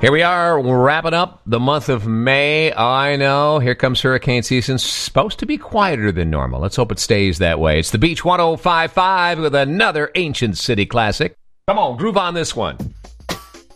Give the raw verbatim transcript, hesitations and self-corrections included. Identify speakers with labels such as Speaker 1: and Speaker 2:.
Speaker 1: Here we are, wrapping up the month of May. I know, here comes hurricane season. Supposed to be quieter than normal. Let's hope it stays that way. It's the Beach one oh five point five with another Ancient City classic. Come on, groove on this one.